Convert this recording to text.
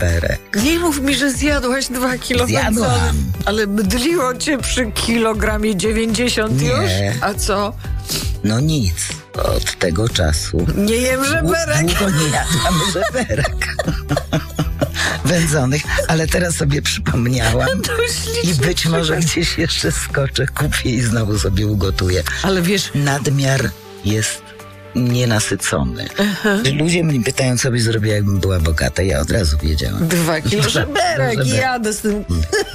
żeberek. Nie mów mi, że zjadłaś 2 kilo Zjadłam. wędzony. Ale mdliło cię przy kilogramie 90 Nie. już? A co? No nic, od tego czasu. Nie jem żeberek. Długo nie jadłam żeberek. Wędzonych, ale teraz sobie przypomniałam. To I ślicznie. być może gdzieś jeszcze skoczę, kupię i znowu sobie ugotuję. Ale wiesz, Nadmiar jest nienasycony. Ludzie mnie pytają, co byś zrobiła, jakbym była bogata. Ja od razu wiedziałam. 2 kilo żeberek. Żeberek. Jadę z tym